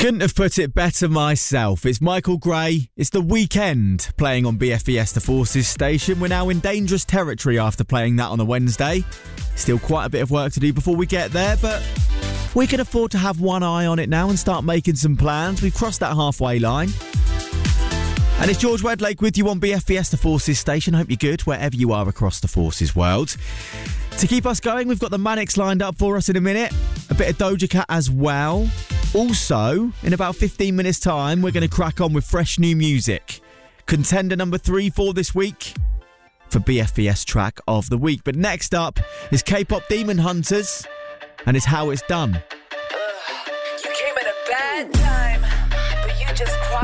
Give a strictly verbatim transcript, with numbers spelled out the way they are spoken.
Couldn't have put it better myself. It's Michael Gray. It's The Weekend playing on B F E S The Forces station. We're now in dangerous territory after playing that on a Wednesday. Still quite a bit of work to do before we get there, but we can afford to have one eye on it now and start making some plans. We've crossed that halfway line. And it's George Wedlake with you on B F E S The Forces station. Hope you're good wherever you are across the Forces world. To keep us going, we've got the Manics lined up for us in a minute. A bit of Doja Cat as well. Also, in about fifteen minutes' time, we're going to crack on with fresh new music. Contender number three for this week for B F E S Track of the Week. But next up is K-pop Demon Hunters and it's How It's Done. Uh, you came at a bad time, but you just